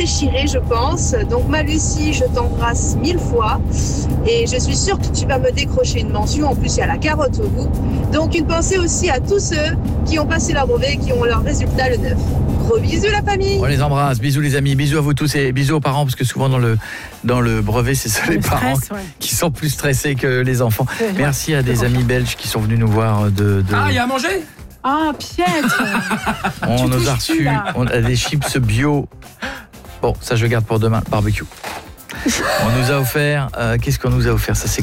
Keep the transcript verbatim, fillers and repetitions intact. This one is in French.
déchiré, je pense. Donc ma Lucie, je t'embrasse mille fois et je suis sûre que tu vas me décrocher une mention. En plus, il y a la carotte au bout. Donc une pensée aussi à tous ceux qui ont passé leur brevet et qui ont leur résultat le neuf. Gros bisous la famille. On les embrasse, bisous les amis, bisous à vous tous et bisous aux parents parce que souvent dans le dans le brevet c'est ça les Le parents stress, ouais. qui sont plus stressés que les enfants. Ouais. Merci à des amis belges qui sont venus nous voir de, de... Ah, il y a à manger? Ah, piètre. on tu nous touches a plus, reçu là. on a des chips bio. Bon, ça je garde pour demain, barbecue. On nous a offert euh, qu'est-ce qu'on nous a offert ça c'est